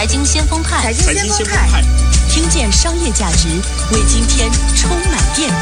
财经先锋派， 听见商业价值，为今天充满电。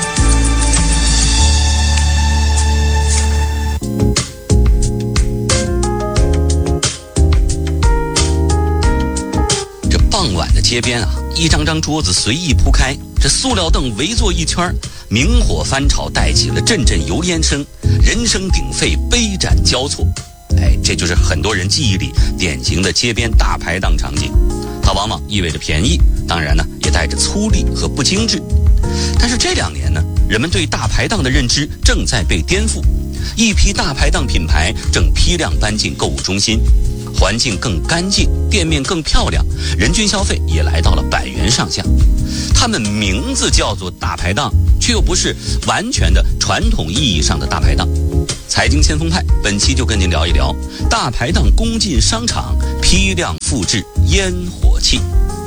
这傍晚的街边啊，一张张桌子随意铺开，这塑料凳围坐一圈，明火翻炒带起了阵阵油烟声，人声鼎沸，杯盏交错。这就是很多人记忆里典型的街边大排档场景。它往往意味着便宜，当然呢也带着粗粝和不精致。但是这2年呢，人们对大排档的认知正在被颠覆，一批大排档品牌正批量搬进购物中心，环境更干净，店面更漂亮，人均消费也来到了100元上下。他们名字叫做大排档，却又不是完全的传统意义上的大排档。财经先锋派本期就跟您聊一聊大排档攻进商场，批量复制烟火气。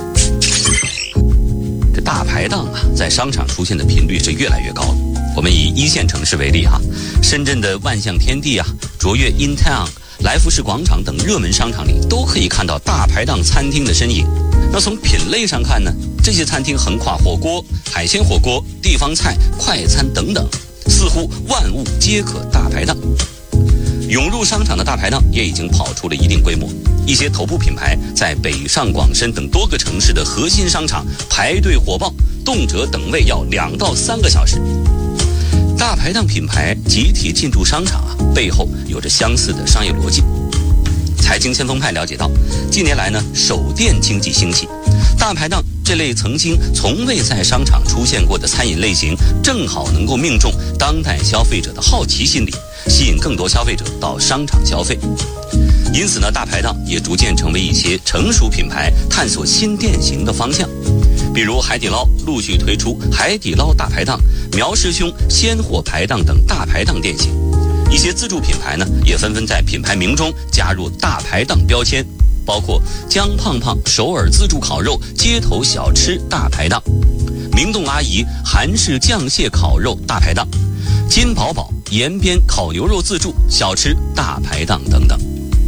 这大排档啊，在商场出现的频率是越来越高了。我们以1线城市为例哈，深圳的万象天地啊、卓越 InTown、来福士广场等热门商场里都可以看到大排档餐厅的身影。那从品类上看呢，这些餐厅横跨火锅、海鲜火锅、地方菜、快餐等等，似乎万物皆可大排档。涌入商场的大排档也已经跑出了一定规模，一些头部品牌在北上广深等多个城市的核心商场排队火爆，动辄等位要2到3个小时。大排档品牌集体进驻商场啊，背后有着相似的商业逻辑。财经先锋派了解到，近年来呢，首店经济兴起，大排档这类曾经从未在商场出现过的餐饮类型，正好能够命中当代消费者的好奇心理，吸引更多消费者到商场消费。因此呢，大排档也逐渐成为一些成熟品牌探索新店型的方向。比如海底捞陆续推出海底捞大排档、苗师兄鲜货排档等大排档店型。一些自助品牌呢，也纷纷在品牌名中加入大排档标签，包括姜胖胖首尔自助烤肉街头小吃大排档、明洞阿姨韩式酱蟹烤肉大排档、金宝宝延边烤牛肉自助小吃大排档等等。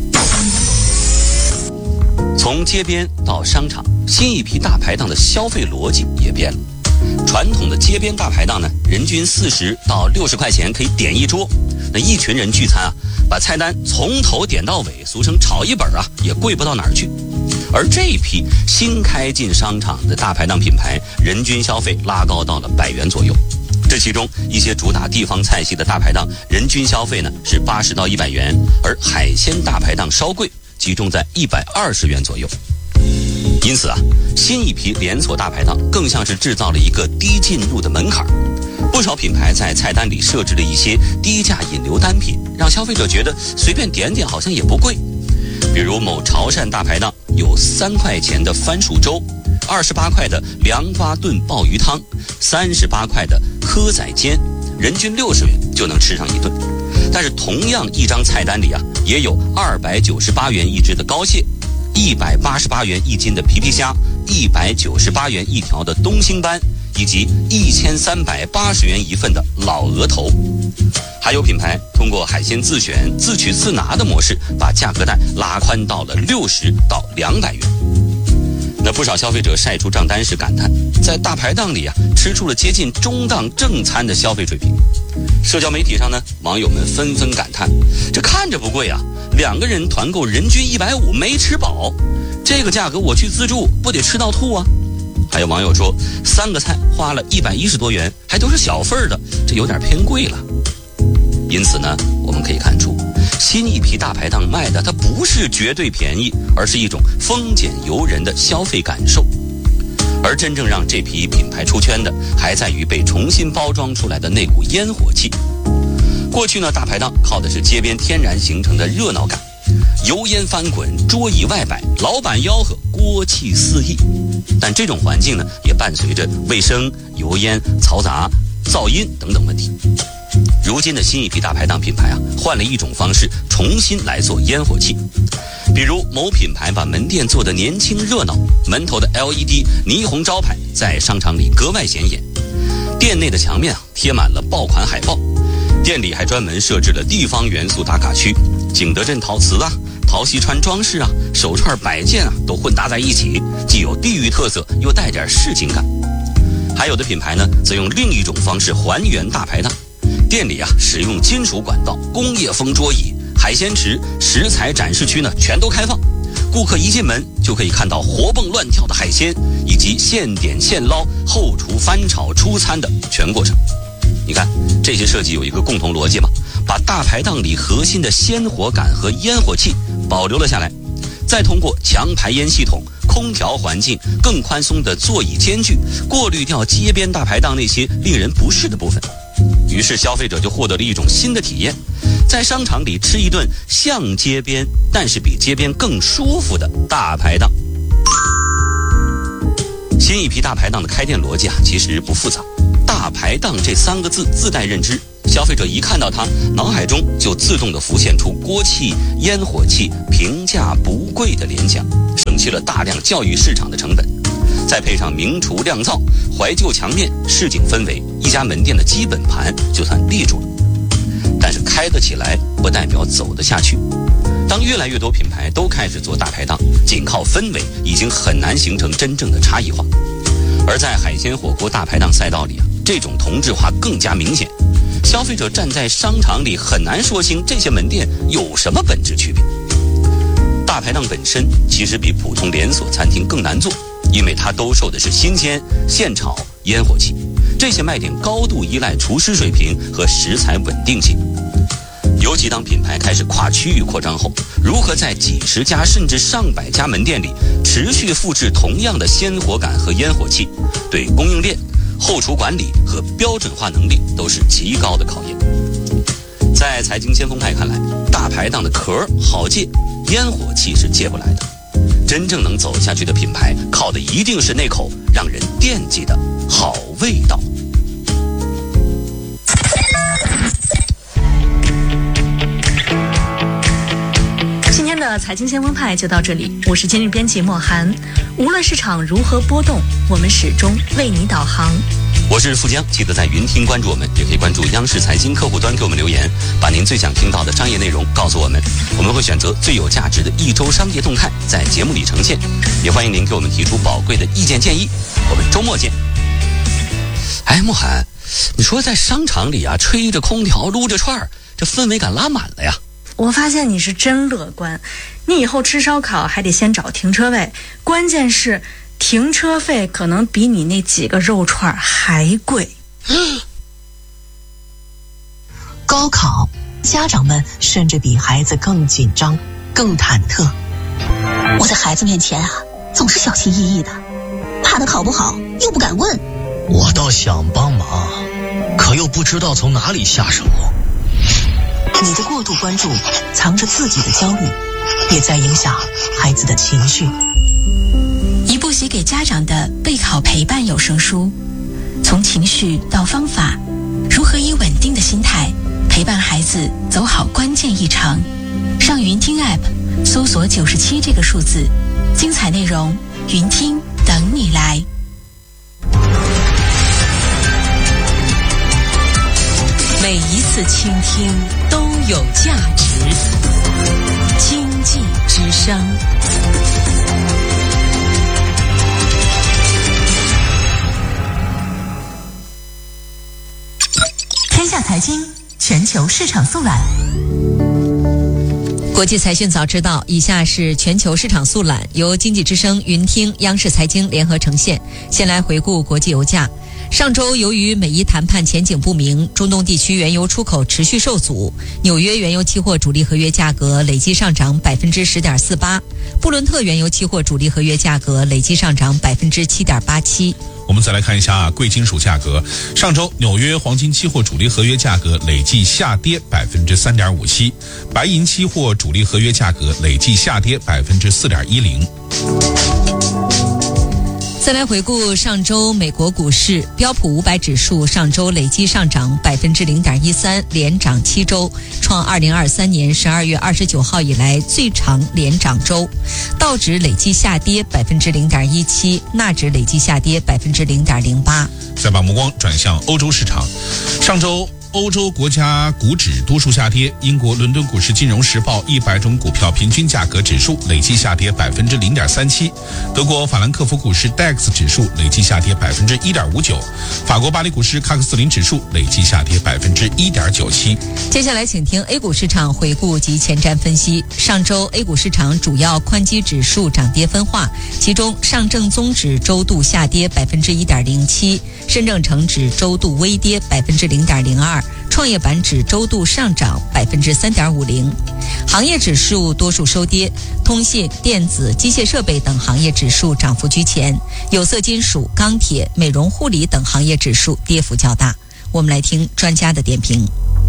从街边到商场，新一批大排档的消费逻辑也变了。传统的街边大排档呢，人均40到60块钱可以点一桌，那一群人聚餐啊，把菜单从头点到尾，俗称炒一本啊，也贵不到哪儿去。而这一批新开进商场的大排档品牌，人均消费拉高到了100元左右。这其中一些主打地方菜系的大排档，人均消费呢是80到100元，而海鲜大排档稍贵，集中在120元左右。因此啊，新一批连锁大排档更像是制造了一个低进入的门槛。不少品牌在菜单里设置了一些低价引流单品，让消费者觉得随便点点好像也不贵。比如某潮汕大排档有3块钱的番薯粥，28块的凉瓜炖鲍鱼汤，38块的蚵仔煎，人均60元就能吃上一顿。但是同样一张菜单里啊，也有298元一只的膏蟹，188元一斤的皮皮虾，198元一条的东星斑，以及1380元一份的老鹅头。还有品牌通过海鲜自选、自取自拿的模式，把价格带拉宽到了60到200元。那不少消费者晒出账单时感叹，在大排档里啊，吃出了接近中档正餐的消费水平。社交媒体上呢，网友们纷纷感叹，这看着不贵啊，2个人团购人均150没吃饱，这个价格我去自助不得吃到吐啊。还有网友说，3个菜花了110多元，还都是小份的，这有点偏贵了。因此呢，我们可以看出，新一批大排档卖的它不是绝对便宜，而是一种丰俭由人的消费感受。而真正让这批品牌出圈的，还在于被重新包装出来的那股烟火气。过去呢，大排档靠的是街边天然形成的热闹感，油烟翻滚，桌椅外摆，老板吆喝，锅气四溢。但这种环境呢，也伴随着卫生、油烟、嘈杂、噪音等等问题。如今的新一批大排档品牌啊，换了一种方式，重新来做烟火气。比如某品牌把门店做得年轻热闹，门头的 LED 霓虹招牌在商场里格外显眼，店内的墙面贴满了爆款海报，店里还专门设置了地方元素打卡区，景德镇陶瓷陶锡川装饰啊、手串摆件啊都混搭在一起，既有地域特色，又带点市井感。还有的品牌呢，则用另一种方式还原大排档。店里啊，使用金属管道、工业风桌椅、海鲜池、食材展示区呢，全都开放。顾客一进门就可以看到活蹦乱跳的海鲜，以及现点现捞、后厨翻炒出餐的全过程。你看，这些设计有一个共同逻辑嘛，把大排档里核心的鲜活感和烟火气保留了下来，再通过强排烟系统、空调环境、更宽松的座椅间距，过滤掉街边大排档那些令人不适的部分。于是消费者就获得了一种新的体验，在商场里吃一顿像街边，但是比街边更舒服的大排档。新一批大排档的开店逻辑啊，其实不复杂。大排档这3个字自带认知，消费者一看到它，脑海中就自动的浮现出锅气、烟火气、平价不贵的联想，省去了大量教育市场的成本。再配上名厨酿造、怀旧墙面、市井氛围，一家门店的基本盘就算立住了。但是开得起来不代表走得下去。当越来越多品牌都开始做大排档，仅靠氛围已经很难形成真正的差异化。而在海鲜火锅大排档赛道里啊，这种同质化更加明显。消费者站在商场里很难说清这些门店有什么本质区别。大排档本身其实比普通连锁餐厅更难做，因为它兜售的是新鲜、现炒、烟火气，这些卖点高度依赖厨师水平和食材稳定性。尤其当品牌开始跨区域扩张后，如何在几十家甚至上百家门店里持续复制同样的鲜活感和烟火气，对供应链、后厨管理和标准化能力都是极高的考验。在财经先锋派看来，大排档的壳好借，烟火气是借不来的。真正能走下去的品牌，靠的一定是那口让人惦记的好味道。 今天的财经先锋派就到这里，我是今日编辑莫涵。无论市场如何波动，我们始终为你导航。 我是富江，记得在云听关注我们，也可以关注央视财经客户端给我们留言，把您最想听到的商业内容告诉我们，我们会选择最有价值的一周商业动态在节目里呈现。也欢迎您给我们提出宝贵的意见建议。我们周末见。哎，莫涵，你说在商场里啊，吹着空调撸着串儿，这氛围感拉满了呀。 我发现你是真乐观，你以后吃烧烤还得先找停车位，关键是停车费可能比你那几个肉串还贵。 高考，家长们甚至比孩子更紧张、更忐忑。 我在孩子面前啊，总是小心翼翼的，怕他考不好，又不敢问。 我倒想帮忙，可又不知道从哪里下手。 你的过度关注藏着自己的焦虑，也在影响孩子的情绪。 一部写给家长的备考陪伴有声书，从情绪到方法，如何以稳定的心态陪伴孩子走好关键一程。上云听 App 搜索97这个数字，精彩内容云听等你来。 每一次倾听都有价值。经济之声。 天下财经全球市场速览。 国际财讯早知道，以下是全球市场速览，由经济之声、云听、央视财经联合呈现。先来回顾国际油价。上周由于美伊谈判前景不明，中东地区原油出口持续受阻，纽约原油期货主力合约价格累计上涨 10.48%， 布伦特原油期货主力合约价格累计上涨 7.87%。 我们再来看一下贵金属价格。上周纽约黄金期货主力合约价格累计下跌 3.57%， 白银期货主力合约价格累计下跌 4.10%。 再来回顾上周美国股市，标普500指数上周累计上涨 0.13%， 连涨7周，创2023年12月29号以来最长连涨周。道指累计下跌 0.17%， 纳指累计下跌 0.08%。 再把目光转向欧洲市场，上周欧洲国家股指多数下跌，英国伦敦股市金融时报100种股票平均价格指数累计下跌 0.37%， 德国法兰克福股市 DAX 指数累计下跌 1.59%， 法国巴黎股市喀克斯林指数累计下跌 1.97%。 接下来请听 A 股市场回顾及前瞻分析。上周 A 股市场主要宽基指数涨跌分化，其中上证综指周度下跌 1.07%， 深证成指周度微跌 0.02%， 创业板指周度上涨 3.50%。 行业指数多数收跌，通信、电子、机械设备等行业指数涨幅居前，有色金属、钢铁、美容护理等行业指数跌幅较大。我们来听专家的点评。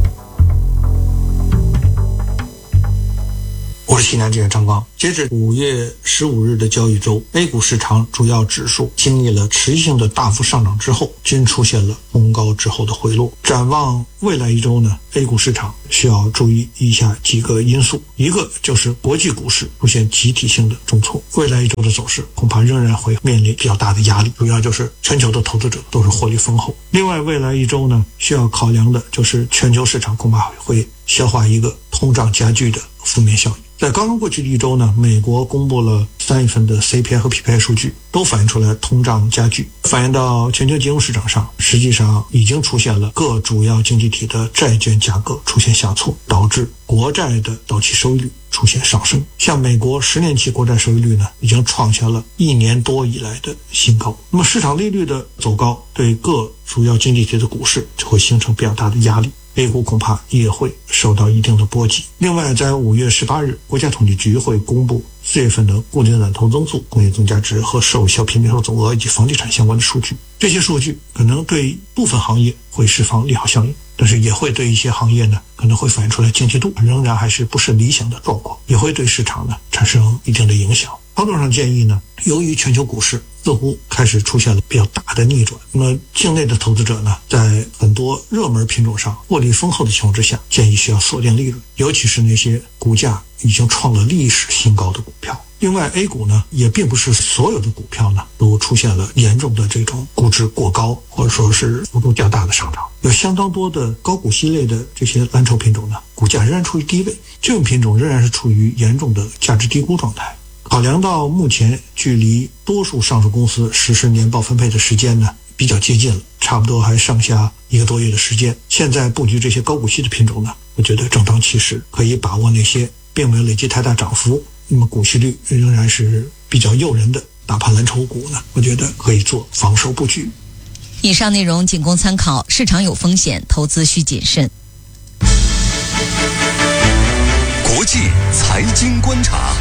我是西南证券张刚。截至5月15日的交易周， A 股市场主要指数经历了持续性的大幅上涨之后，均出现了冲高之后的回落。展望未来一周呢， A 股市场需要注意以下几个因素。一个就是国际股市出现集体性的重挫，未来一周的走势恐怕仍然会面临比较大的压力，主要就是全球的投资者都是获利丰厚。另外，未来一周呢，需要考量的就是全球市场恐怕会消化一个通胀加剧的负面效应。在刚刚过去的一周呢，美国公布了3月份的 CPI 和 PPI 数据，都反映出来通胀加剧，反映到全球金融市场上，实际上已经出现了各主要经济体的债券价格出现下挫，导致国债的到期收益率出现上升。像美国10年期国债收益率呢，已经创下了1年多以来的新高。那么市场利率的走高，对各主要经济体的股市就会形成比较大的压力。A 股恐怕也会受到一定的波及。另外，在5月18日，国家统计局会公布4月份的固定资产投增速、工业增加值和社会消费品零售总额以及房地产相关的数据。这些数据可能对部分行业会释放利好效应，但是也会对一些行业呢，可能会反映出来经济度仍然还是不是理想的状况，也会对市场呢产生一定的影响。操作上建议呢，由于全球股市似乎开始出现了比较大的逆转，那么境内的投资者呢，在很多热门品种上获利丰厚的情况之下，建议需要锁定利润，尤其是那些股价已经创了历史新高的股票。另外 A 股呢，也并不是所有的股票呢都出现了严重的这种估值过高或者说是幅度较大的上涨，有相当多的高股息类的这些蓝筹品种呢，股价仍然处于低位，这种品种仍然是处于严重的价值低估状态。考量到目前距离多数上市公司实施年报分配的时间呢比较接近了，差不多还剩下1个多月的时间。现在布局这些高股息的品种呢，我觉得正当其时，可以把握那些并没有累积太大涨幅，那么股息率仍然是比较诱人的大盘蓝筹股呢，我觉得可以做防守布局。 以上内容仅供参考，市场有风险，投资需谨慎。 国际财经观察。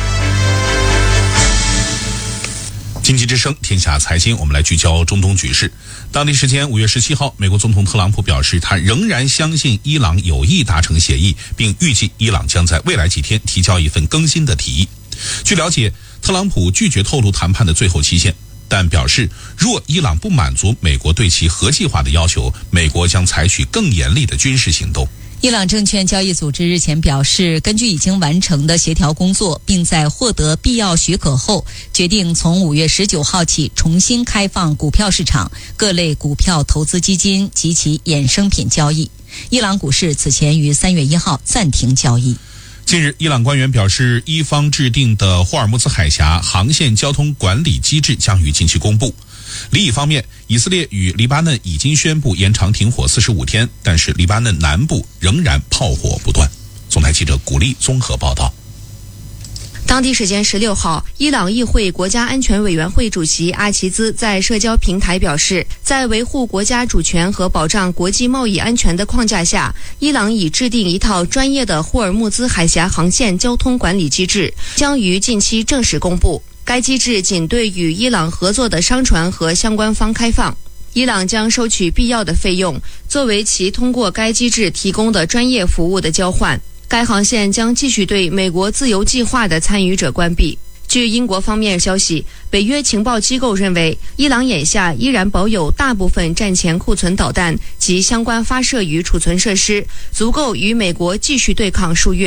经济之声天下财经，我们来聚焦中东局势。当地时间5月17号，美国总统特朗普表示，他仍然相信伊朗有意达成协议，并预计伊朗将在未来几天提交一份更新的提议。据了解，特朗普拒绝透露谈判的最后期限，但表示若伊朗不满足美国对其核计划的要求，美国将采取更严厉的军事行动。 伊朗证券交易组织日前表示，根据已经完成的协调工作，并在获得必要许可后，决定从5月19号起重新开放股票市场、各类股票投资基金及其衍生品交易。伊朗股市此前于3月1号暂停交易。 近日，伊朗官员表示，伊方制定的霍尔木兹海峡航线交通管理机制将于近期公布。利益方面，以色列与黎巴嫩已经宣布延长停火45天，但是黎巴嫩南部仍然炮火不断。总台记者古丽综合报道。 当地时间16号，伊朗议会国家安全委员会主席阿齐兹在社交平台表示，在维护国家主权和保障国际贸易安全的框架下，伊朗已制定一套专业的霍尔木兹海峡航线交通管理机制，将于近期正式公布。该机制仅对与伊朗合作的商船和相关方开放，伊朗将收取必要的费用，作为其通过该机制提供的专业服务的交换。该航线将继续对美国自由计划的参与者关闭。据英国方面消息，北约情报机构认为，伊朗眼下依然保有大部分战前库存导弹及相关发射与储存设施，足够与美国继续对抗数月。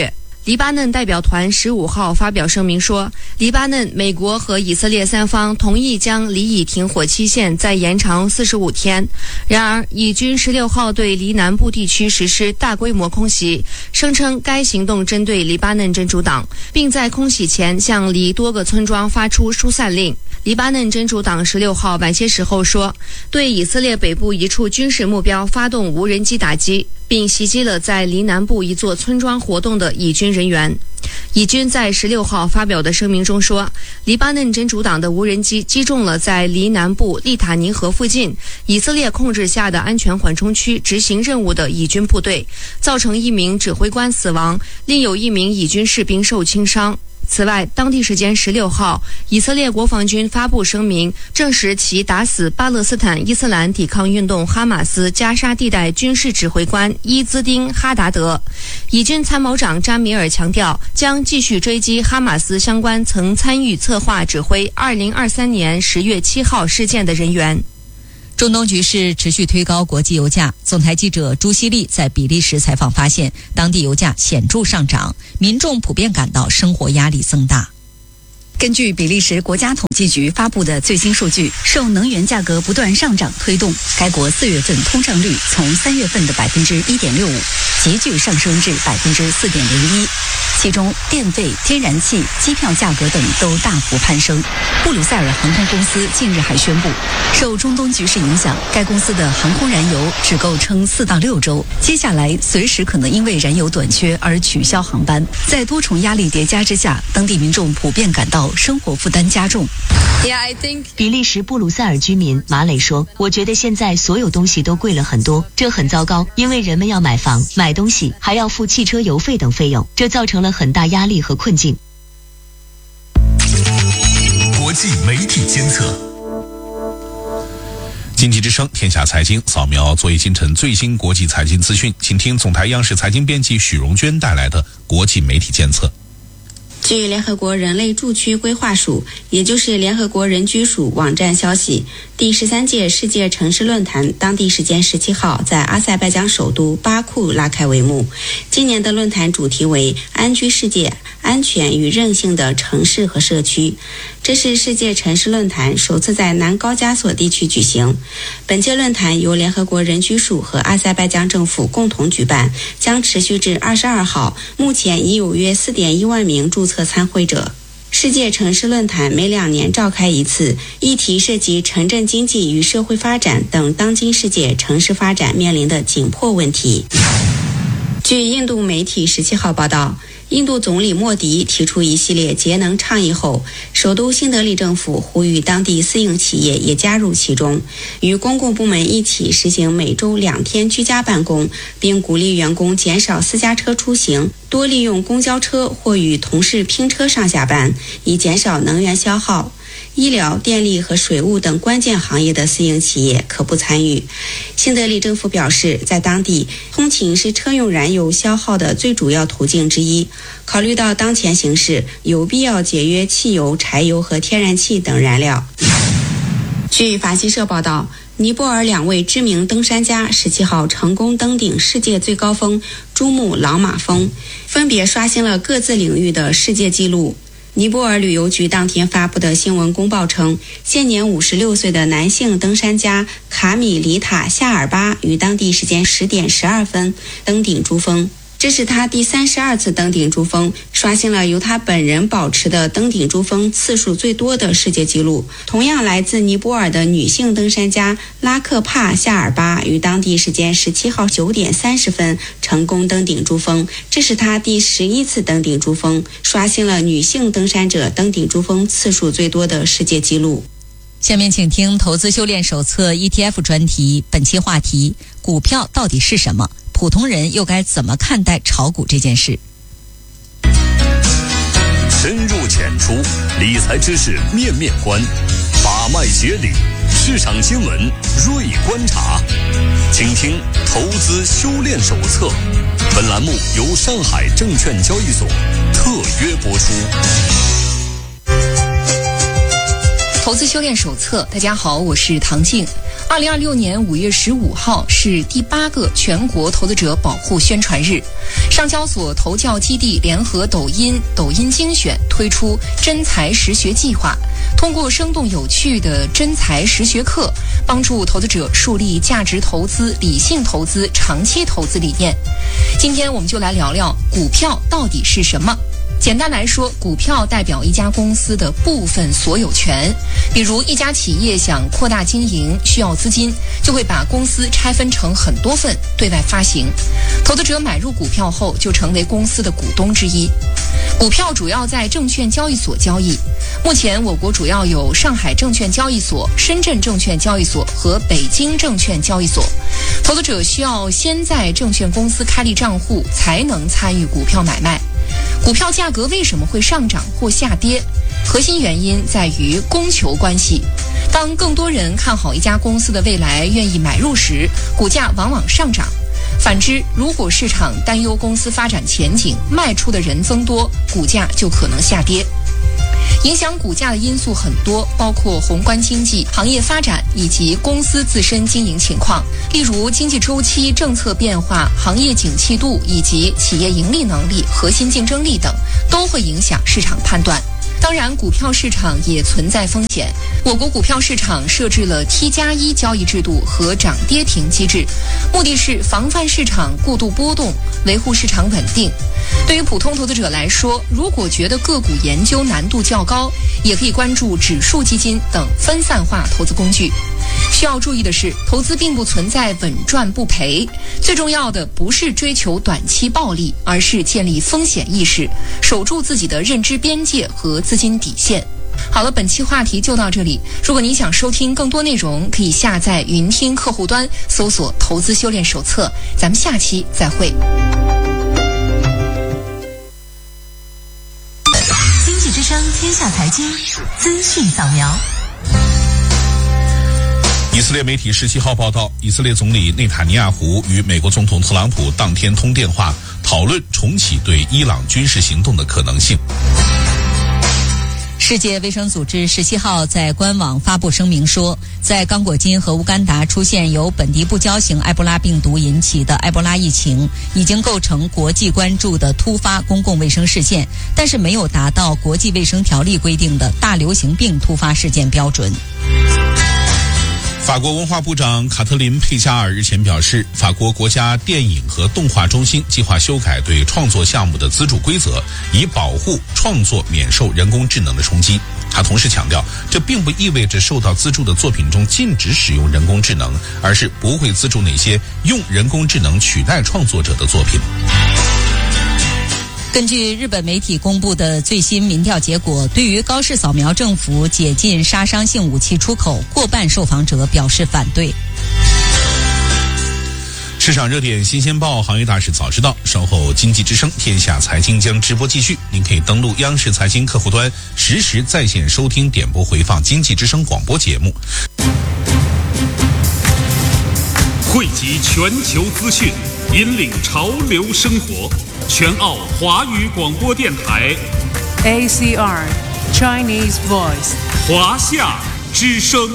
黎巴嫩代表团15号发表声明说，黎巴嫩、美国和以色列三方同意将黎以停火期限再延长45天。然而，以军16号对黎南部地区实施大规模空袭，声称该行动针对黎巴嫩真主党，并在空袭前向黎多个村庄发出疏散令。黎巴嫩真主党16号晚些时候说，对以色列北部一处军事目标发动无人机打击，并袭击了在黎南部一座村庄活动的以军人员。以军在16号发表的声明中说，黎巴嫩真主党的无人机击中了在黎南部利塔尼河附近以色列控制下的安全缓冲区执行任务的以军部队，造成1名指挥官死亡，另有1名以军士兵受轻伤。此外，当地时间16号，以色列国防军发布声明，证实其打死巴勒斯坦伊斯兰抵抗运动哈马斯加沙地带军事指挥官伊兹丁·哈达德。以军参谋长扎米尔强调，将继续追击哈马斯相关曾参与策划指挥2023年10月7号事件的人员。 中东局势持续推高国际油价。总台记者朱希丽在比利时采访发现，当地油价显著上涨，民众普遍感到生活压力增大。 根据比利时国家统计局发布的最新数据，受能源价格不断上涨推动，该国4月份通胀率从3月份的1.65%急剧上升至4.01%，其中电费、天然气、机票价格等都大幅攀升。布鲁塞尔航空公司近日还宣布，受中东局势影响，该公司的航空燃油只够撑4到6周，接下来随时可能因为燃油短缺而取消航班。在多重压力叠加之下，当地民众普遍感到生活负担加重。 比利时布鲁塞尔居民马磊说，我觉得现在所有东西都贵了很多，这很糟糕，因为人们要买房、买东西，还要付汽车油费等费用，这造成了很大压力和困境。 国际媒体监测， 经济之声天下财经扫描昨夜今晨最新国际财经资讯，请听总台央视财经编辑许荣娟带来的国际媒体监测。 据联合国人类住区规划署，也就是联合国人居署网站消息，第13届世界城市论坛当地时间17号在阿塞拜疆首都巴库拉开帷幕。今年的论坛主题为安居世界，安全与韧性的城市和社区。这是世界城市论坛首次在南高加索地区举行。本届论坛由联合国人居署和阿塞拜疆政府共同举办，将持续至22号，目前已有约 4.1 万名注册参会者。世界城市论坛每2年召开一次，议题涉及城镇经济与社会发展等当今世界城市发展面临的紧迫问题。据印度媒体17号报道，印度总理莫迪提出一系列节能倡议后，首都新德里政府呼吁当地私营企业也加入其中，与公共部门一起实行每周2天居家办公，并鼓励员工减少私家车出行，多利用公交车或与同事拼车上下班，以减少能源消耗。医疗、电力和水务等关键行业的私营企业可不参与。新德里政府表示，在当地，通勤是车用燃油消耗的最主要途径之一。考虑到当前形势，有必要节约汽油、柴油和天然气等燃料。据法新社报道，尼泊尔2位知名登山家17号成功登顶世界最高峰珠穆朗玛峰，分别刷新了各自领域的世界纪录。尼泊尔旅游局当天发布的新闻公报称，现年56岁的男性登山家卡米里塔夏尔巴于当地时间10点12分登顶珠峰，这是他第32次登顶珠峰，刷新了由他本人保持的登顶珠峰次数最多的世界纪录。同样来自尼泊尔的女性登山家拉克帕夏尔巴于当地时间17号9点30分成功登顶珠峰，这是他第11次登顶珠峰，刷新了女性登山者登顶珠峰次数最多的世界纪录。 下面请听投资修炼手册 ETF 专题，本期话题：股票到底是什么？普通人又该怎么看待炒股这件事？ 深入浅出，理财知识面面观，把脉协理，市场新闻锐观察。请听投资修炼手册。本栏目由上海证券交易所特约播出。 投资修炼手册，大家好，我是唐静。 2026年5月15号是第8个全国投资者保护宣传日，上交所投教基地联合抖音精选推出真才实学计划，通过生动有趣的真才实学课，帮助投资者树立价值投资、理性投资、长期投资理念。今天我们就来聊聊股票到底是什么。简单来说，股票代表一家公司的部分所有权。比如一家企业想扩大经营，需要资金，就会把公司拆分成很多份对外发行。投资者买入股票后，就成为公司的股东之一。股票主要在证券交易所交易。目前我国主要有上海证券交易所、深圳证券交易所和北京证券交易所。投资者需要先在证券公司开立账户，才能参与股票买卖。股票价格为什么会上涨或下跌？核心原因在于供求关系。当更多人看好一家公司的未来，愿意买入时，股价往往上涨。反之，如果市场担忧公司发展前景，卖出的人增多，股价就可能下跌。影响股价的因素很多，包括宏观经济、行业发展以及公司自身经营情况，例如经济周期、政策变化、行业景气度以及企业盈利能力、核心竞争力等，都会影响市场判断。当然，股票市场也存在风险。我国股票市场设置了 T+1 交易制度和涨跌停机制，目的是防范市场过度波动，维护市场稳定。对于普通投资者来说，如果觉得个股研究难度较高，也可以关注指数基金等分散化投资工具。需要注意的是，投资并不存在稳赚不赔，最重要的不是追求短期暴利，而是建立风险意识，守住自己的认知边界和资金底线。好了，本期话题就到这里。如果你想收听更多内容，可以下载云听客户端，搜索投资修炼手册。咱们下期再会。 经济之声天下财经资讯扫描。 以色列媒体17号报道，以色列总理内塔尼亚胡与美国总统特朗普当天通电话，讨论重启对伊朗军事行动的可能性。 世界卫生组织17号在官网发布声明说，在刚果金和乌干达出现由本地不交型埃博拉病毒引起的埃博拉疫情，已经构成国际关注的突发公共卫生事件，但是没有达到国际卫生条例规定的大流行病突发事件标准。 法国文化部长卡特琳·佩加尔日前表示，法国国家电影和动画中心计划修改对创作项目的资助规则，以保护创作免受人工智能的冲击。他同时强调，这并不意味着受到资助的作品中禁止使用人工智能，而是不会资助那些用人工智能取代创作者的作品。 根据日本媒体公布的最新民调结果，对于高市扫描政府解禁杀伤性武器出口，过半受访者表示反对。 市场热点新鲜报，行业大事早知道。稍后经济之声天下财经将直播继续，您可以登录央视财经客户端，实时在线收听点播回放经济之声广播节目。 汇集全球资讯，引领潮流生活。全澳华语广播电台 ACR Chinese Voice 华夏之声，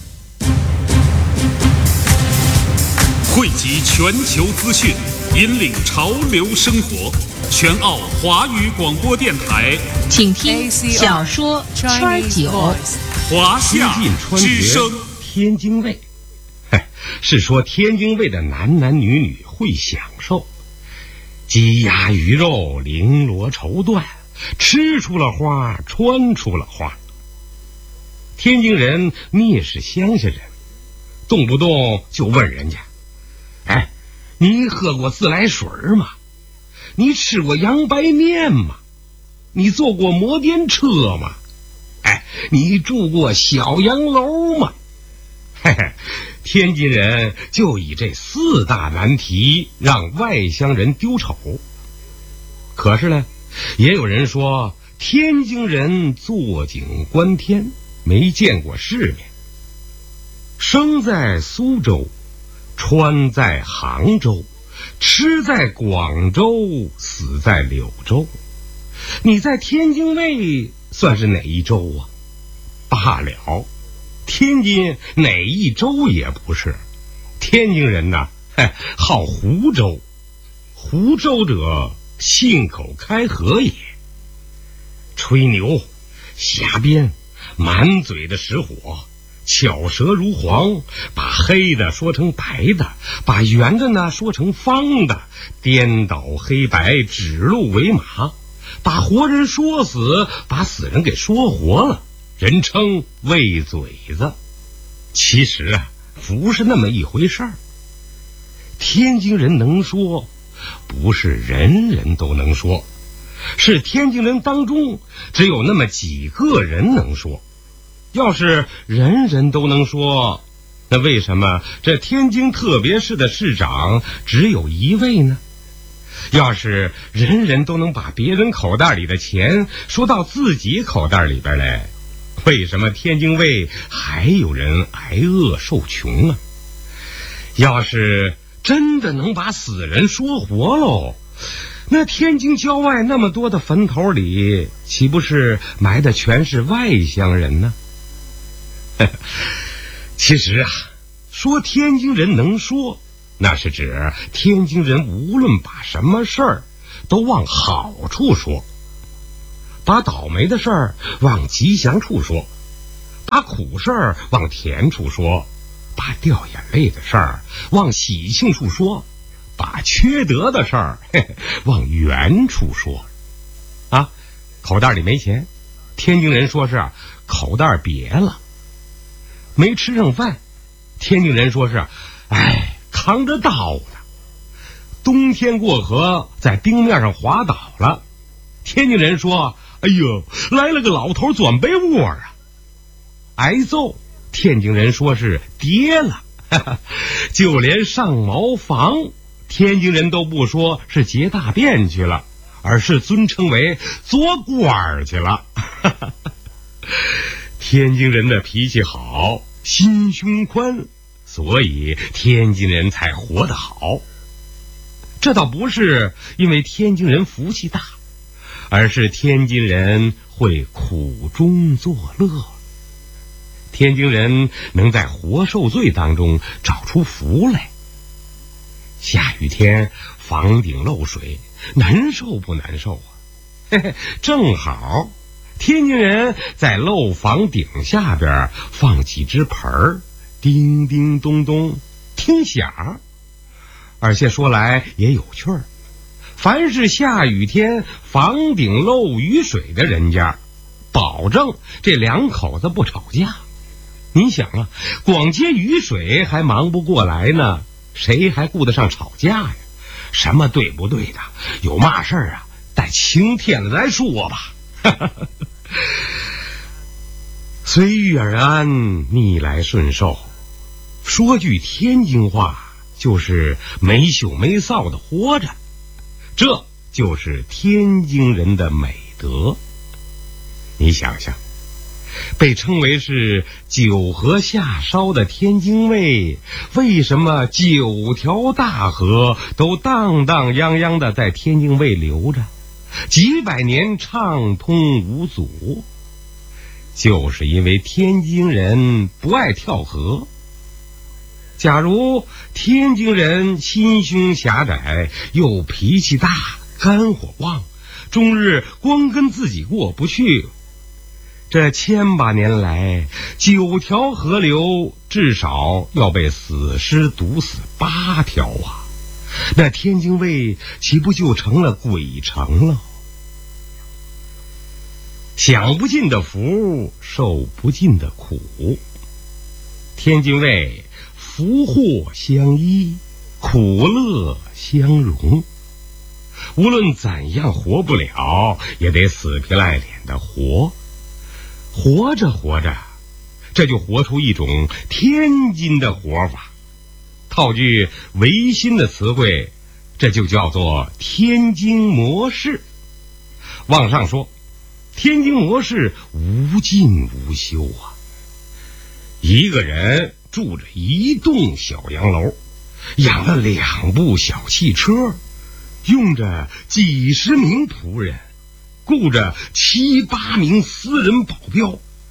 汇集全球资讯，引领潮流生活。全澳华语广播电台， 请听小说圈9 华夏之声。 天津卫，是说天津卫的男男女女会享受。鸡鸭鱼肉绫罗绸缎，吃出了花，穿出了花。天津人蔑视乡下人，动不动就问人家，哎，你喝过自来水吗？你吃过洋白面吗？你坐过摩天车吗？哎，你住过小洋楼吗？嘿嘿，天津人就以这4大难题让外乡人丢丑。可是呢，也有人说天津人坐井观天，没见过世面。生在苏州，穿在杭州，吃在广州，死在柳州。你在天津卫算是哪一州啊？罢了， 天津哪一州也不是。天津人呐，好湖州，湖州者信口开河也。吹牛、瞎编，满嘴的实火，巧舌如簧，把黑的说成白的，把圆的呢说成方的，颠倒黑白，指鹿为马，把活人说死，把死人给说活了，人称喂嘴子。其实啊，不是那么一回事儿。天津人能说，不是人人都能说，是天津人当中只有那么几个人能说。要是人人都能说，那为什么这天津特别市的市长只有一位呢？要是人人都能把别人口袋里的钱说到自己口袋里边来，为什么天津卫还有人挨饿受穷啊？要是真的能把死人说活喽，那天津郊外那么多的坟头里，岂不是埋的全是外乡人呢？其实啊，说天津人能说，那是指天津人无论把什么事儿都往好处说，把倒霉的事儿往吉祥处说，把苦事儿往甜处说，把掉眼泪的事儿往喜庆处说，把缺德的事儿往圆处说。啊，口袋里没钱，天津人说是口袋瘪了；没吃上饭，天津人说是扛着刀呢；冬天过河在冰面上滑倒了，天津人说哎呦，来了个老头钻被窝啊；挨揍，天津人说是跌了。就连上茅房，天津人都不说是结大便去了，而是尊称为做官去了。天津人的脾气好，心胸宽，所以天津人才活得好。这倒不是因为天津人福气大，而是天津人会苦中作乐。天津人能在活受罪当中找出福来。下雨天房顶漏水，难受不难受啊？正好天津人在漏房顶下边放几只盆儿，叮叮咚咚听响。而且说来也有趣儿，凡是下雨天房顶漏雨水的人家，保证这两口子不吵架。你想啊，光接雨水还忙不过来呢，谁还顾得上吵架呀？什么对不对的，有嘛事儿啊，待晴天了再说吧。随遇而安，逆来顺受。说句天津话，就是没羞没臊的活着，这就是天津人的美德。你想想，被称为是九河下梢的天津卫，为什么9条大河都荡荡泱泱的在天津卫流着，几百年畅通无阻？就是因为天津人不爱跳河。假如天津人心胸狭窄，又脾气大，肝火旺，终日光跟自己过不去，这千把年来9条河流至少要被死尸毒死8条啊！那天津卫岂不就成了鬼城了？享不尽的福，受不尽的苦。天津卫福祸相依，苦乐相融。无论怎样活不了，也得死皮赖脸的活。活着活着，这就活出一种天津的活法。套句维新的词汇，这就叫做天津模式。往上说，天津模式无尽无休啊！一个人住着一栋小洋楼，养了2部小汽车，用着几十名仆人，雇着7、8名私人保镖，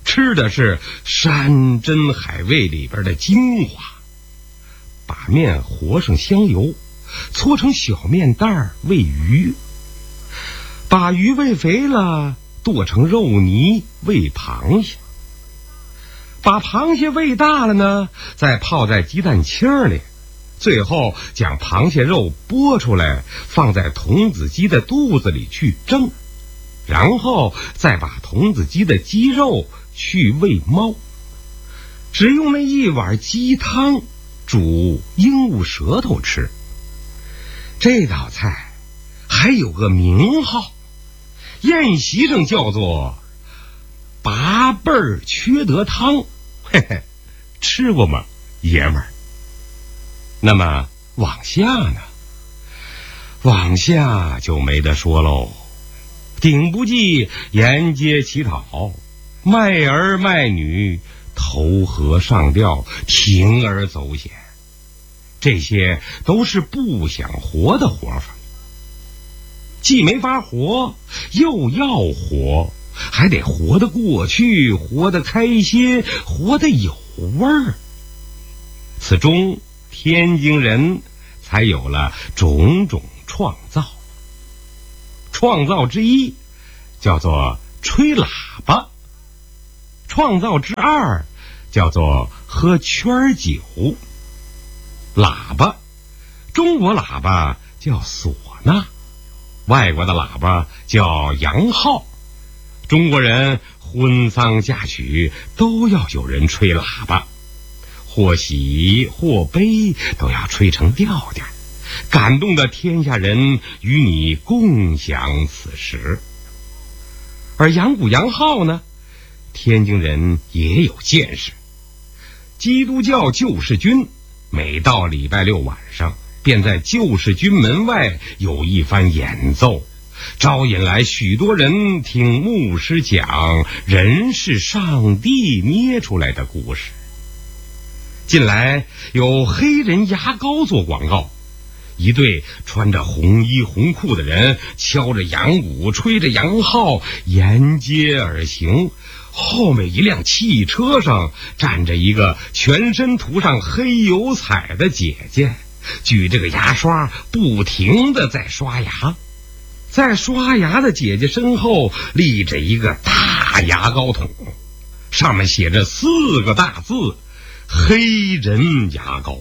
吃的是山珍海味里边的精华，把面和上香油，搓成小面蛋喂鱼，把鱼喂肥了剁成肉泥喂螃蟹，把螃蟹喂大了呢，再泡在鸡蛋清里，最后将螃蟹肉剥出来放在童子鸡的肚子里去蒸，然后再把童子鸡的鸡肉去喂猫，只用那一碗鸡汤煮鹦鹉舌头吃。这道菜还有个名号，宴席上叫做拔辈儿缺德汤。嘿嘿，吃过吗，爷们儿？那么往下呢？往下就没得说喽。顶不济沿街乞讨，卖儿卖女，投河上吊，铤而走险，这些都是不想活的活法。既没法活，又要活，还得活得过去，活得开心，活得有味儿。此中天津人才有了种种创造。创造之一叫做吹喇叭，创造之二叫做喝圈酒。喇叭，中国喇叭叫唢呐，外国的喇叭叫洋号。中国人婚丧嫁娶都要有人吹喇叭，或喜或悲都要吹成调调，感动的天下人与你共享此时。而洋鼓洋号呢，天津人也有见识。基督教救世军每到礼拜六晚上，便在救世军门外有一番演奏，招引来许多人听牧师讲人是上帝捏出来的故事。近来有黑人牙膏做广告，一对穿着红衣红裤的人敲着洋鼓，吹着洋号，沿街而行。后面一辆汽车上站着一个全身涂上黑油彩的姐姐，举着个牙刷不停地在刷牙。在刷牙的姐姐身后立着一个大牙膏桶，上面写着4个大字：黑人牙膏。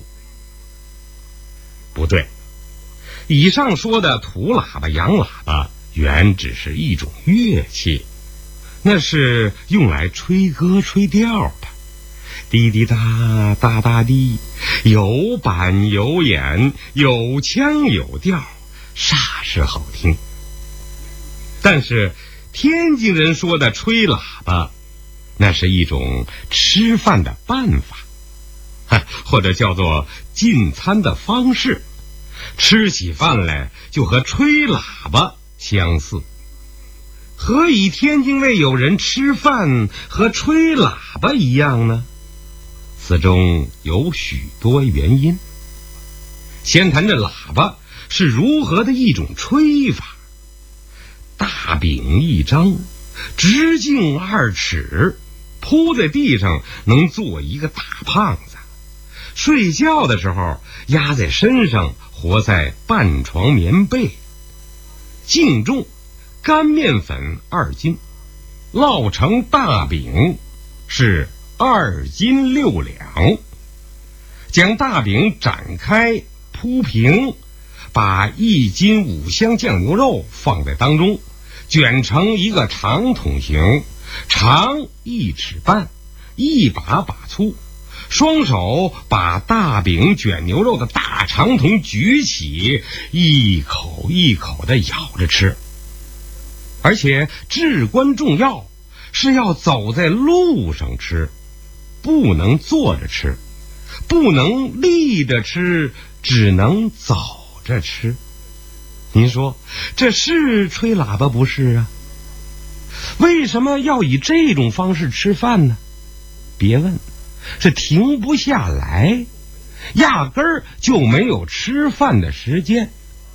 不对，以上说的土喇叭洋喇叭原只是一种乐器，那是用来吹歌吹调的，滴滴答答答滴，有板有眼，有腔有调，煞是好听。但是天津人说的吹喇叭，那是一种吃饭的办法，或者叫做进餐的方式，吃起饭来就和吹喇叭相似。何以天津卫有人吃饭和吹喇叭一样呢？此中有许多原因。先谈这喇叭是如何的一种吹法。大饼一张，直径2尺，铺在地上能坐一个大胖子。睡觉的时候压在身上，活在半床棉被。净重干面粉2斤，烙成大饼是2斤6两。将大饼展开铺平，把1斤5香酱牛肉放在当中，卷成一个长筒形，长1尺半，1把把粗。双手把大饼卷牛肉的大长筒举起，一口一口地咬着吃。而且至关重要，是要走在路上吃，不能坐着吃，不能立着吃，只能走着吃。您说这是吹喇叭不是啊？为什么要以这种方式吃饭呢？别问，是停不下来，压根儿就没有吃饭的时间。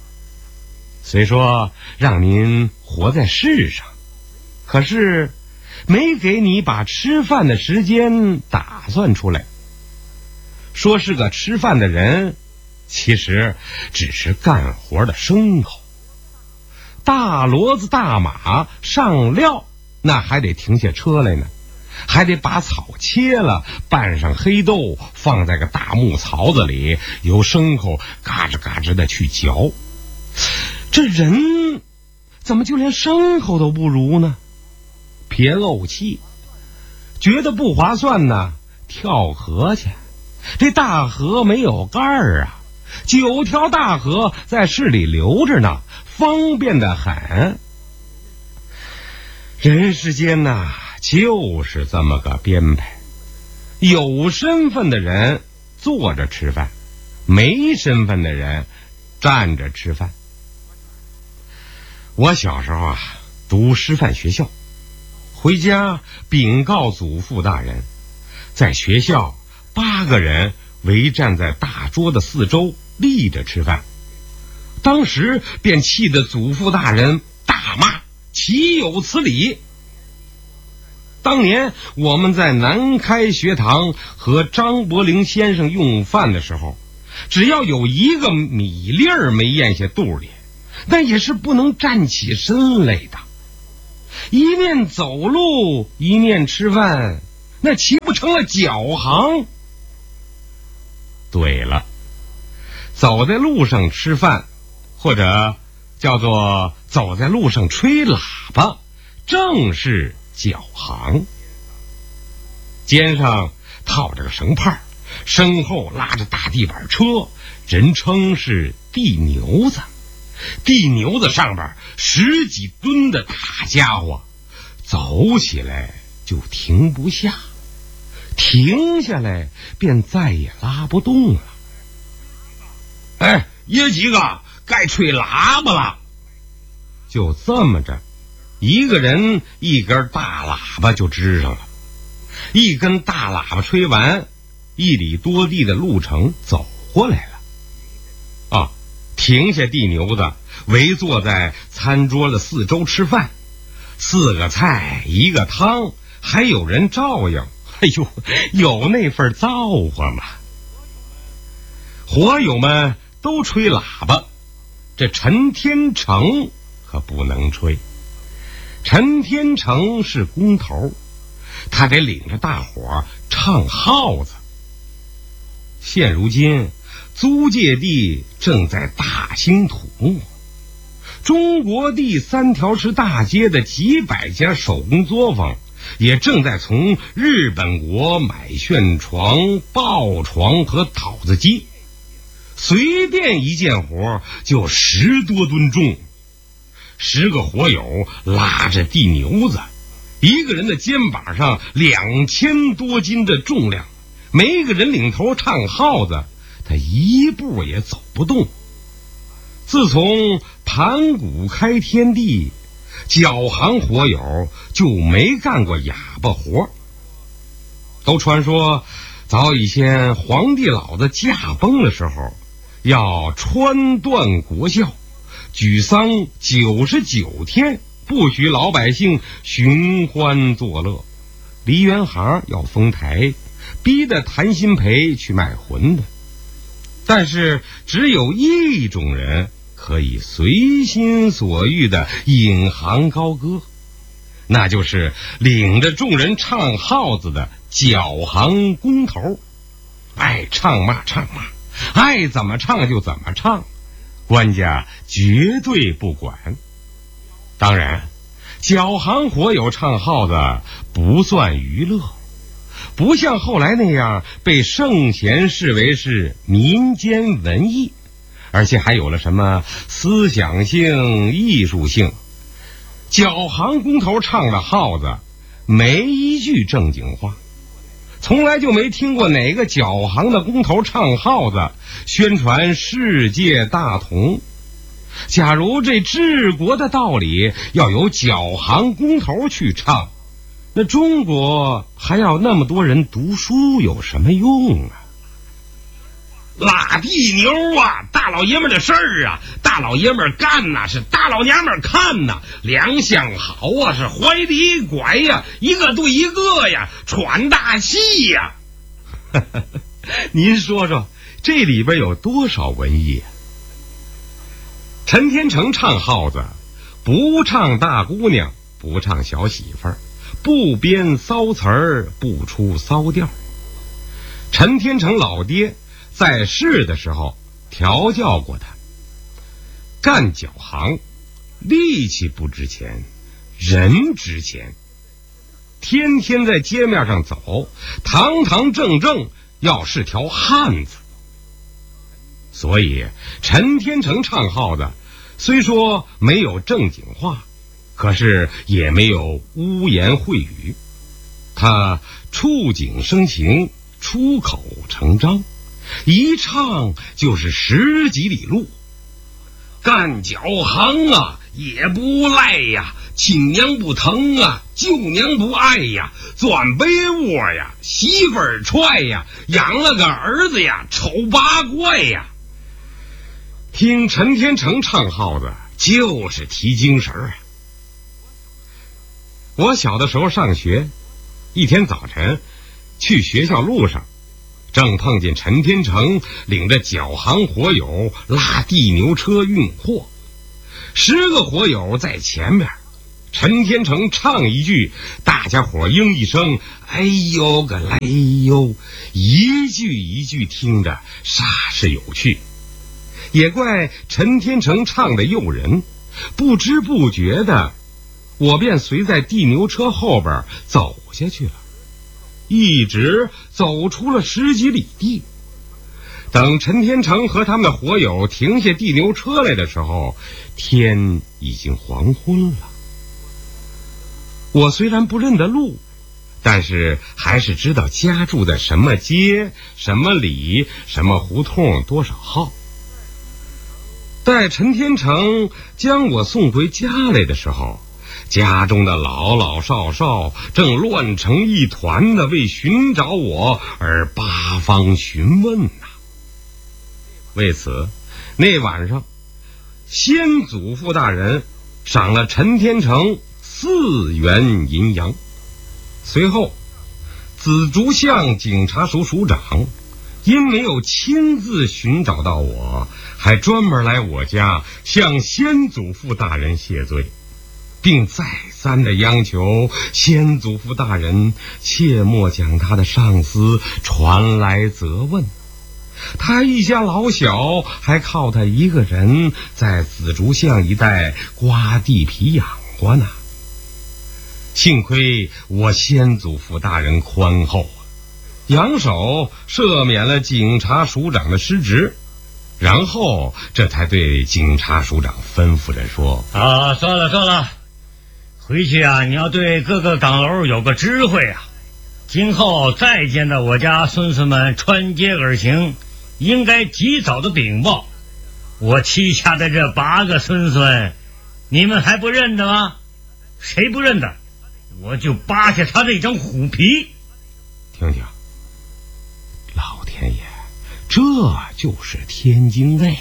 虽说让您活在世上，可是没给你把吃饭的时间打算出来。说是个吃饭的人，其实只是干活的牲口。大骡子大马上料，那还得停下车来呢，还得把草切了，拌上黑豆，放在个大木槽子里，由牲口嘎吱嘎吱的去嚼。这人怎么就连牲口都不如呢？别怄气，觉得不划算呢，跳河去。这大河没有盖儿啊，9条大河在市里流着呢，方便得很。人世间呐，就是这么个编排。有身份的人坐着吃饭，没身份的人站着吃饭。我小时候啊，读师范学校，回家禀告祖父大人，在学校8个人围站在大桌的四周立着吃饭。当时便气得祖父大人大骂：岂有此理！当年我们在南开学堂和张伯苓先生用饭的时候，只要有一个米粒儿没咽下肚里，那也是不能站起身来的。一面走路一面吃饭，那岂不成了脚行？对了，走在路上吃饭，或者叫做走在路上吹喇叭，正是脚行。肩上套着个绳帕，身后拉着大地板车，人称是地牛子。地牛子上边10几吨的大家伙，走起来就停不下，停下来便再也拉不动了。哎，爷几个该吹喇叭了。就这么着，一个人一根大喇叭就支上了。一根大喇叭吹完，1里多地的路程走过来了。啊，停下地牛子，围坐在餐桌的四周吃饭，4个菜1个汤，还有人照应。哎呦，有那份造化嘛！火友们都吹喇叭，这陈天成可不能吹。陈天成是工头，他得领着大伙唱号子。现如今租界地正在大兴土木，中国第3条市大街的几百家手工作坊也正在从日本国买旋床、抱床和讨子机，随便一件活就10多吨重。10个火友拉着地牛子，一个人的肩膀上2000多斤的重量，每一个人领头唱号子，他一步也走不动。自从盘古开天地，脚行火友就没干过哑巴活。都传说早以前皇帝老子驾崩的时候，要穿断国孝，举丧99天，不许老百姓寻欢作乐。梨园行要封台，逼得谭鑫培去卖馄饨。但是只有一种人可以随心所欲的引吭高歌，那就是领着众人唱号子的脚行工头。爱唱嘛唱嘛，爱怎么唱就怎么唱，官家绝对不管。当然，脚行火友唱号子不算娱乐，不像后来那样被圣贤视为是民间文艺，而且还有了什么思想性、艺术性。脚行工头唱的号子没一句正经话，从来就没听过哪个脚行的工头唱号子宣传世界大同。假如这治国的道理要由脚行工头去唱，那中国还要那么多人读书有什么用啊？ 拉地牛啊，大老爷们的事儿啊，大老爷们干呐，是大老娘们看呐，两相好啊，是怀里拐呀，一个对一个呀，喘大气呀。您说说，这里边有多少文艺啊？陈天成唱号子，不唱大姑娘，不唱小媳妇儿，不编骚词儿，不出骚调。陈天成老爹在世的时候调教过他，干脚行，力气不值钱，人值钱。天天在街面上走，堂堂正正，要是条汉子。所以陈天成唱号子，虽说没有正经话，可是也没有污言秽语。他触景生情，出口成章，一唱就是10几里路。干脚行啊，也不赖呀，亲娘不疼啊，舅娘不爱呀，钻被窝呀，媳妇儿踹呀，养了个儿子呀，丑八怪呀。听陈天成唱号子就是提精神啊。我小的时候上学，一天早晨去学校路上，正碰见陈天成领着脚行火友拉地牛车运货，10个火友在前面，陈天成唱一句，大家伙应一声，哎呦个来呦，一句一句听着煞是有趣。也怪陈天成唱的诱人，不知不觉的我便随在地牛车后边走下去了，一直走出了10几里地。等陈天成和他们的火友停下地牛车来的时候，天已经黄昏了。我虽然不认得路，但是还是知道家住在什么街、什么里、什么胡同、多少号。待陈天成将我送回家来的时候，家中的老老少少正乱成一团的为寻找我而八方询问呐。为此，那晚上先祖父大人赏了陈天成4元银洋。随后紫竹巷警察署署长因没有亲自寻找到我，还专门来我家向先祖父大人谢罪，并再三的央求先祖父大人切莫将他的上司传来责问。他一家老小还靠他一个人在紫竹巷一带刮地皮养活呢。幸亏我先祖父大人宽厚，扬手赦免了警察署长的失职，然后这才对警察署长吩咐着说： 算了，回去啊，你要对各个岗楼有个知会啊，今后再见到我家孙孙们穿街而行，应该及早的禀报。我旗下的这8个孙孙，你们还不认得吗？谁不认得，我就扒下他这张虎皮。 听听，老天爷，这就是天津卫。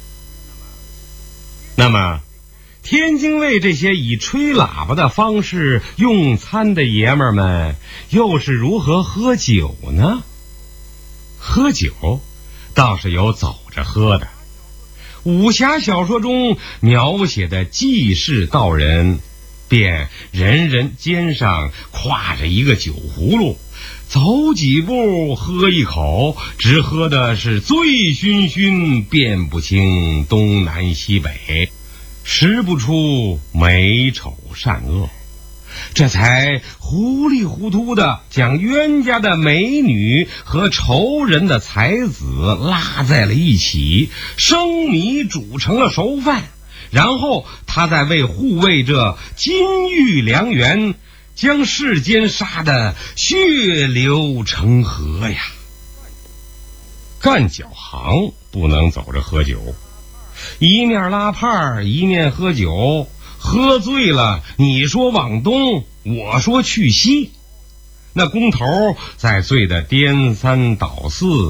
那么天津卫这些以吹喇叭的方式用餐的爷们儿们又是如何喝酒呢？喝酒倒是有走着喝的。武侠小说中描写的济世道人，便人人肩上挎着一个酒葫芦，走几步喝一口，直喝的是醉醺醺，辨不清东南西北，识不出美丑善恶，这才糊里糊涂的将冤家的美女和仇人的才子拉在了一起，生米煮成了熟饭，然后他再为护卫这金玉良缘，将世间杀得血流成河呀。干脚行不能走着喝酒，一面拉派一面喝酒，喝醉了你说往东，我说去西，那工头在醉得颠三倒四，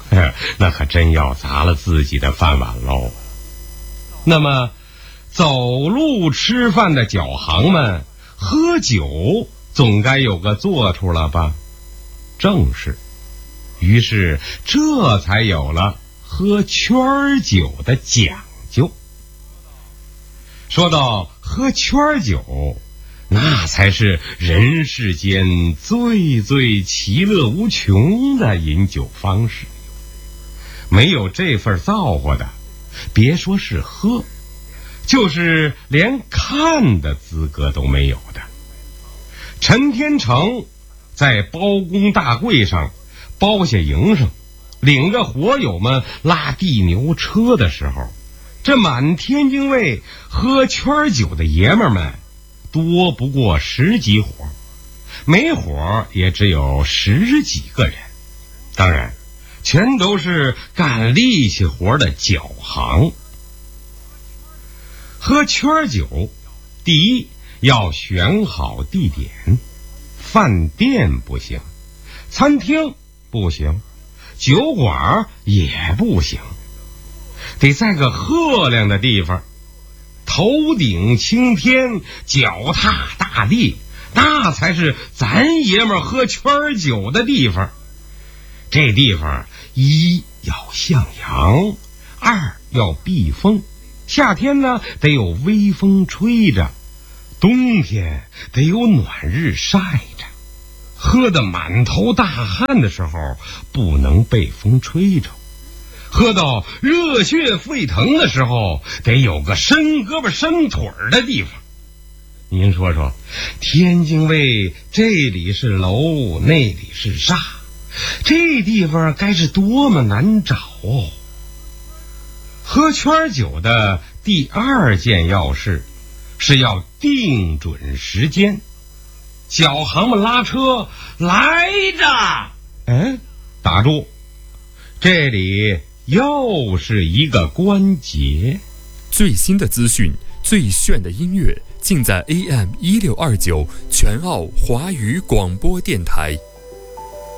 那可真要砸了自己的饭碗喽。那么走路吃饭的脚行们喝酒总该有个做处了吧？正是。于是这才有了喝圈酒的讲究。说到喝圈酒，那才是人世间最最其乐无穷的饮酒方式。没有这份造化的，别说是喝，就是连看的资格都没有的。陈天成在包公大柜上包下营生，领着伙友们拉地牛车的时候，这满天津卫喝圈酒的爷们们多不过10几伙，每伙也只有10几个人，当然全都是干力气活的脚行。喝圈酒，第一要选好地点，饭店不行，餐厅不行，酒馆也不行，得在个赫亮的地方，头顶青天，脚踏大地，那才是咱爷们喝圈酒的地方。这地方一要向阳，二要避风，夏天呢得有微风吹着，冬天得有暖日晒着。喝得满头大汗的时候不能被风吹着，喝到热血沸腾的时候得有个伸胳膊伸腿的地方。您说说，天津卫这里是楼，那里是煞，这地方该是多么难找哦。喝圈酒的第二件要事是要定准时间。脚行们拉车来着，打住，这里又是一个关节。 最新的资讯，最炫的音乐，尽在AM 1629全澳华语广播电台。